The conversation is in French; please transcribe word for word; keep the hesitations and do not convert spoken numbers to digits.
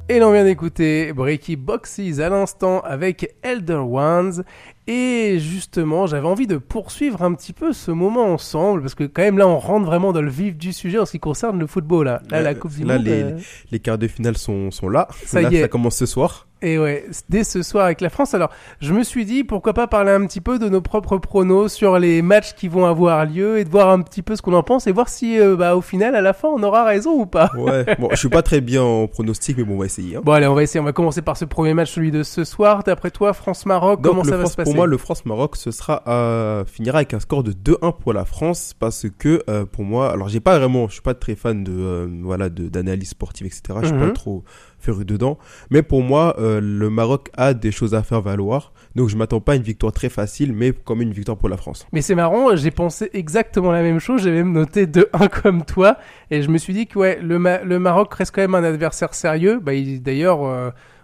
Et l'on vient d'écouter Breaky Boxes à l'instant avec Elder Ones. Et justement, j'avais envie de poursuivre un petit peu ce moment ensemble, parce que quand même là, on rentre vraiment dans le vif du sujet en ce qui concerne le football. Là, là ouais, la Coupe du là, Monde... les, euh... les quarts de finale sont, sont là. Ça là, y est. Ça commence ce soir. Et ouais, dès ce soir avec la France. Alors, je me suis dit, pourquoi pas parler un petit peu de nos propres pronos sur les matchs qui vont avoir lieu et de voir un petit peu ce qu'on en pense et voir si, euh, bah, au final, à la fin, on aura raison ou pas. Ouais, bon, je suis pas très bien en pronostic, mais bon, on va essayer. Hein. Bon, allez, on va essayer. On va commencer par ce premier match, celui de ce soir. D'après toi, France-Maroc, Donc, comment le ça va France, se passer? Pour moi, le France-Maroc, ce sera euh, finira avec un score de deux un pour la France, parce que euh, pour moi, alors j'ai pas vraiment, je suis pas très fan de euh, voilà de d'analyse sportive, et cetera. Je suis Mhm. pas trop féru dedans, mais pour moi, euh, le Maroc a des choses à faire valoir, donc je m'attends pas à une victoire très facile, mais comme une victoire pour la France. Mais c'est marrant, j'ai pensé exactement la même chose, j'ai même noté deux un comme toi, et je me suis dit que ouais, le, Ma- le Maroc reste quand même un adversaire sérieux. Bah, il- d'ailleurs, euh,